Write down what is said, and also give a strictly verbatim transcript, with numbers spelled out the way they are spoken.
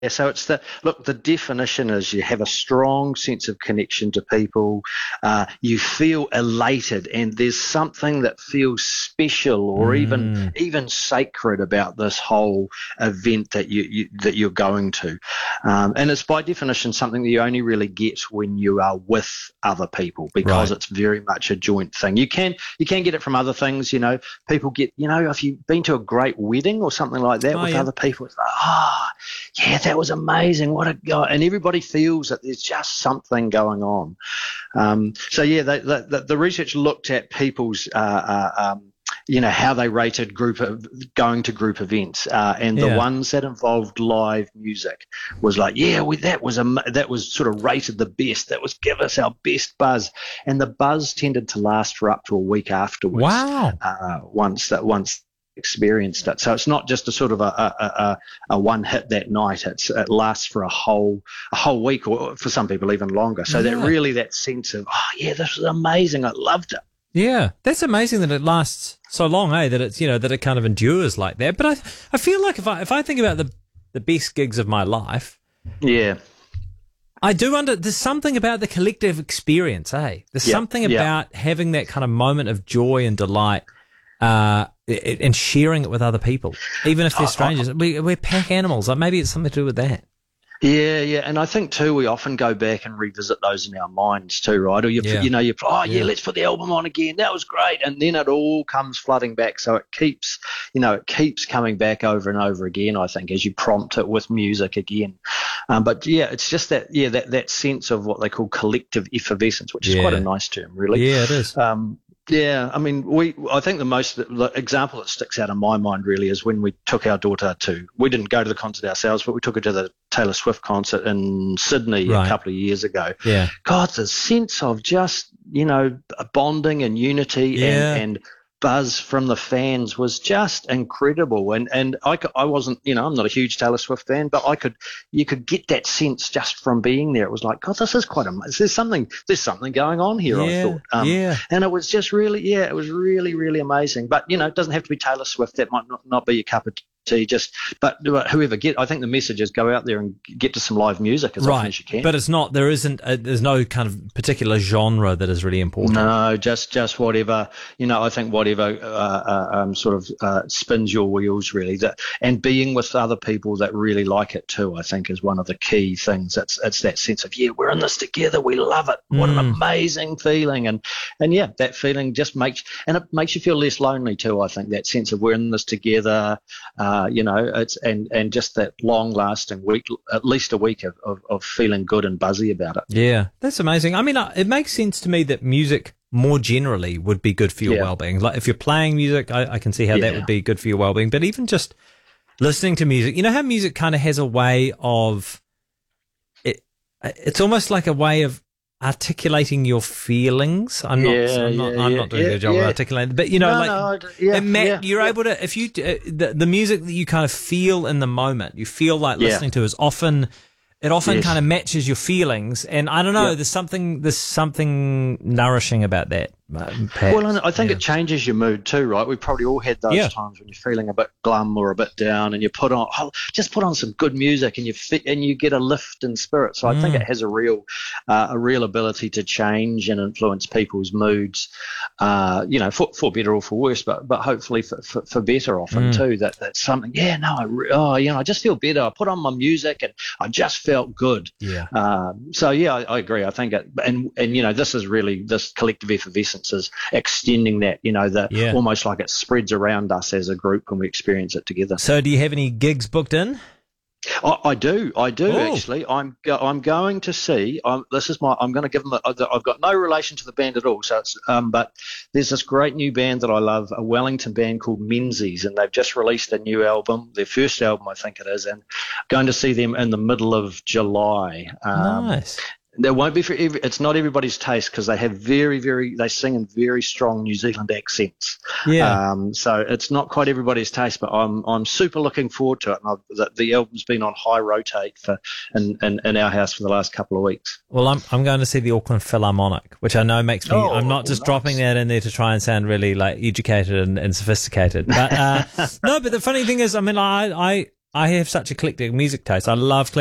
Yeah, so it's the look. The definition is you have a strong sense of connection to people. Uh, you feel elated, and there's something that feels special or even Mm. even sacred about this whole event that you, you that you're going to. Um, and it's by definition something that you only really get when you are with other people, because Right. it's very much a joint thing. You can you can get it from other things. You know, people get you know if you've been to a great wedding or something like that Oh, with yeah. other people, it's like ah. Oh, yeah, that was amazing. What a guy. And everybody feels that there's just something going on. Um, so, yeah, they, the, the research looked at people's, uh, uh, um, you know, how they rated group of going to group events. Uh, and the Yeah. ones that involved live music was like, yeah, we, that was a, that was sort of rated the best. That was give us our best buzz. And the buzz tended to last for up to a week afterwards. Wow. Uh, once that, once, experienced it. So it's not just a sort of a, a, a, a one hit that night. It's, it lasts for a whole a whole week, or for some people even longer. So Yeah. that really that sense of, oh yeah, this was amazing. I loved it. Yeah, that's amazing that it lasts so long, eh? That it's, you know, that it kind of endures like that. But I, I feel like if I if I think about the the best gigs of my life, Yeah. I do under. There's something about the collective experience, eh? There's Yeah, something yeah. about having that kind of moment of joy and delight, uh, i- and sharing it with other people, even if they're strangers. We, we're pack animals. Like maybe it's something to do with that. Yeah, yeah, and I think too we often go back and revisit those in our minds too, right? Or you, Yeah. you know, you oh yeah, Yeah. let's put the album on again. That was great, and then it all comes flooding back. So it keeps, you know, it keeps coming back over and over again. I think as you prompt it with music again. Um, but yeah, it's just that yeah that that sense of what they call collective effervescence, which is quite Yeah. a nice term, really. Yeah, it is. Um, yeah, I mean, we. I think the most the example that sticks out in my mind really is when we took our daughter to. We didn't go to the concert ourselves, but we took her to the Taylor Swift concert in Sydney Right. a couple of years ago. Yeah. God, the sense of just you know bonding and unity Yeah. and, and buzz from the fans was just incredible. And and I, cou- I wasn't, you know, I'm not a huge Taylor Swift fan, but I could, you could get that sense just from being there. It was like, God, this is quite amazing. There's something, there's something going on here. I Yeah, thought, um, yeah. and it was just really, yeah, it was really, really amazing. But you know, it doesn't have to be Taylor Swift. That might not, not be your cup of tea. Just, but, but whoever get, I think the message is go out there and get to some live music as often as you can. But it's not, there isn't, a, there's no kind of particular genre that is really important. No, just just whatever, you know. I think whatever uh, uh, um, sort of uh, spins your wheels, really. That and being with other people that really like it too, I think, is one of the key things. It's it's that sense of yeah, we're in this together, we love it. What an Mm. amazing feeling, and and yeah, that feeling just makes and it makes you feel less lonely too. I think that sense of we're in this together, uh, you know, it's and and just that long lasting week, at least a week of, of of feeling good and buzzy about it. Yeah, that's amazing. I mean, uh, it makes sense to me that music more generally would be good for your Yeah. well-being. Like if you're playing music, I, I can see how that Yeah. would be good for your well-being. But even just listening to music, you know how music kind of has a way of it. It's almost like a way of articulating your feelings. I'm not. Yeah, I'm not, yeah, I'm yeah, not doing a yeah, good job yeah. of articulating. But you know, No, like no, I d- yeah, it ma- yeah, you're yeah. able to if you uh, the the music that you kind of feel in the moment, you feel like Yeah. listening to is often. It often Yes. kind of matches your feelings, and I don't know. Yeah. There's something there's something nourishing about that. uh, perhaps. Well, and I think Yeah. it changes your mood too, right? We've probably all had those Yeah. times when you're feeling a bit glum or a bit down, and you put on oh, just put on some good music, and you fit, and you get a lift in spirit. So I think Mm. it has a real uh, a real ability to change and influence people's moods, uh, you know, for, for better or for worse, but but hopefully for, for, for better often Mm. too. That that's something. Yeah, no, I re- oh, you know, I just feel better. I put on my music and I just felt good. Yeah. Um, so yeah, I, I agree. I think it, and and you know, this is really this collective effervescence is extending that. You know, the Yeah. almost like it spreads around us as a group when we experience it together. So, do you have any gigs booked in? I, I do, I do Oh. actually. I'm go, I'm going to see. I'm, this is my. I'm going to give them. A, I've got no relation to the band at all. So it's. Um, but there's this great new band that I love, a Wellington band called Menzies, and they've just released a new album, their first album, I think it is, and going to see them in the middle of July. Um, Nice. There won't be for every, it's not everybody's taste because they have very, very, they sing in very strong New Zealand accents. Yeah. Um, so it's not quite everybody's taste, but I'm, I'm super looking forward to it. And I've, the, the album's been on high rotate for, in, in, in our house for the last couple of weeks. Well, I'm I'm going to see the Auckland Philharmonic, which I know makes me. Oh, I'm not just nice. dropping that in there to try and sound really like educated and, and sophisticated. But uh, no, but the funny thing is, I mean, I I I have such eclectic music taste. I love